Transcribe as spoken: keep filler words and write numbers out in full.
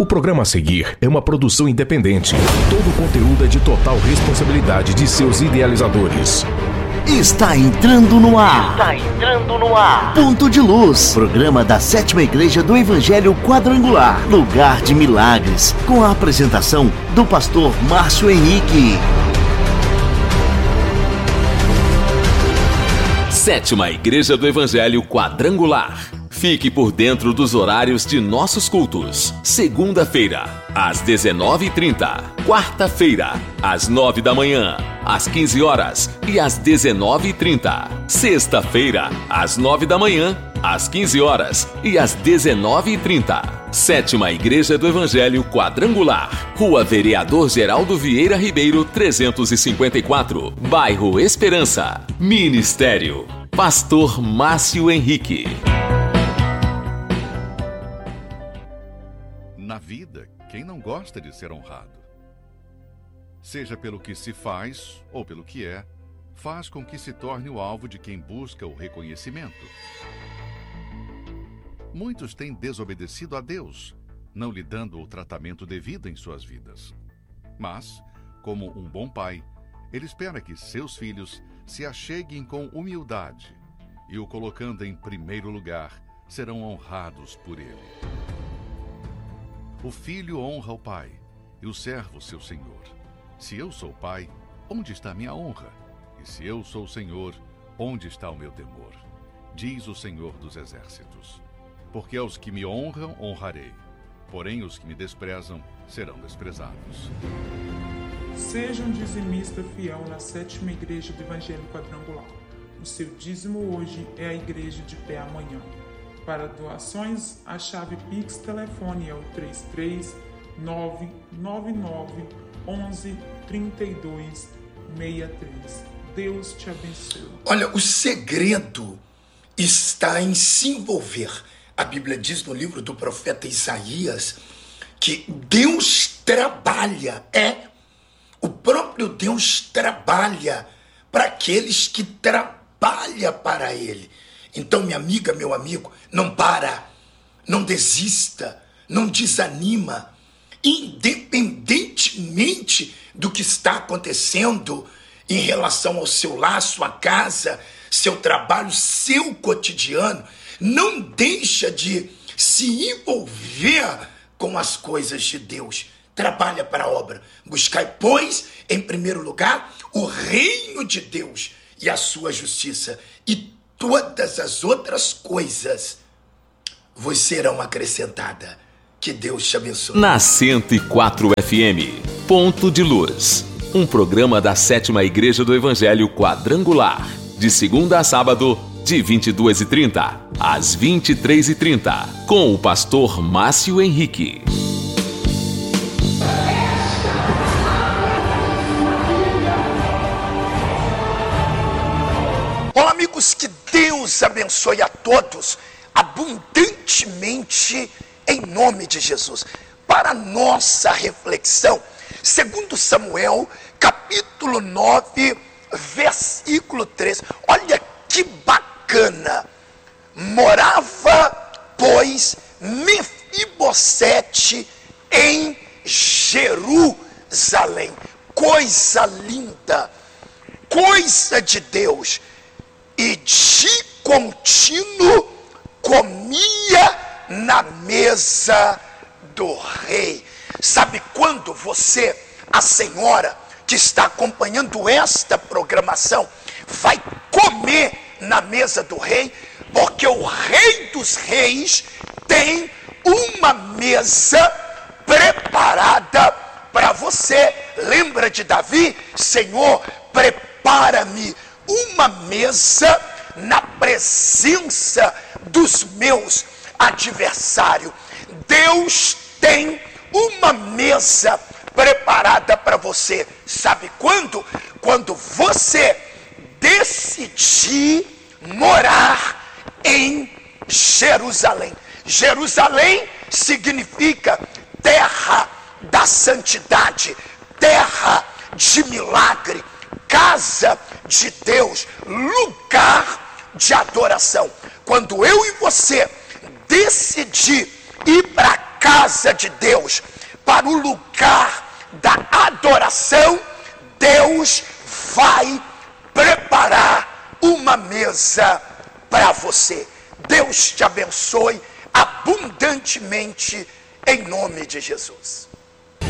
O programa a seguir é uma produção independente. Todo o conteúdo é de total responsabilidade de seus idealizadores. Está entrando no ar. Está entrando no ar. Ponto de Luz, programa da Sétima Igreja do Evangelho Quadrangular, lugar de milagres, com a apresentação do pastor Márcio Henrique. Sétima Igreja do Evangelho Quadrangular. Fique por dentro dos horários de nossos cultos. Segunda-feira, às dezenove e trinta. Quarta-feira, às nove da manhã, às quinze horas e às dezenove e trinta. Sexta-feira, às nove da manhã, às quinze horas e às dezenove e trinta. Sétima Igreja do Evangelho Quadrangular. Rua Vereador Geraldo Vieira Ribeiro, trezentos e cinquenta e quatro. Bairro Esperança. Ministério Pastor Márcio Henrique. Na vida, quem não gosta de ser honrado? Seja pelo que se faz ou pelo que é, faz com que se torne o alvo de quem busca o reconhecimento. Muitos têm desobedecido a Deus, não lhe dando o tratamento devido em suas vidas. Mas, como um bom pai, ele espera que seus filhos se acheguem com humildade e, o colocando em primeiro lugar, serão honrados por ele. O filho honra o pai, e o servo seu senhor. Se eu sou pai, onde está minha honra? E se eu sou senhor, onde está o meu temor? Diz o Senhor dos Exércitos. Porque aos que me honram, honrarei. Porém, os que me desprezam, serão desprezados. Seja um dizimista fiel na Sétima Igreja do Evangelho Quadrangular. O seu dízimo hoje é a igreja de pé amanhã. Para doações, a chave Pix telefone é o três três nove nove nove onze trinta e dois sessenta e três. Deus te abençoe. Olha, o segredo está em se envolver. A Bíblia diz no livro do profeta Isaías que Deus trabalha, é, o próprio Deus trabalha para aqueles que trabalham para Ele. Então, minha amiga, meu amigo, não para, não desista, não desanima, independentemente do que está acontecendo em relação ao seu lar, sua casa, seu trabalho, seu cotidiano, não deixa de se envolver com as coisas de Deus. Trabalha para a obra. Buscai, pois, em primeiro lugar, o reino de Deus e a sua justiça, e todas as outras coisas vos serão acrescentadas. Que Deus te abençoe. Na cento e quatro F M, Ponto de Luz. Um programa da Sétima Igreja do Evangelho Quadrangular. De segunda a sábado, de vinte e duas e trinta às vinte e três e trinta. Com o pastor Márcio Henrique. Olá, amigos, que Deus abençoe a todos abundantemente em nome de Jesus. Para nossa reflexão, segundo Samuel, capítulo nove, versículo três. Olha que bacana. Morava, pois, Mefibosete em Jerusalém. Coisa linda, coisa de Deus. E de contínuo comia na mesa do rei. Sabe quando você, a senhora que está acompanhando esta programação, vai comer na mesa do rei? Porque o Rei dos Reis tem uma mesa preparada para você. Lembra de Davi? Senhor, prepara-me uma mesa na presença dos meus adversários. Deus tem uma mesa preparada para você. Sabe quando? Quando você decidir morar em Jerusalém. Jerusalém significa terra da santidade, terra de milagre, casa de Deus, lugar de adoração. Quando eu e você decidir ir para a casa de Deus, para o lugar da adoração, Deus vai preparar uma mesa para você. Deus te abençoe abundantemente, em nome de Jesus.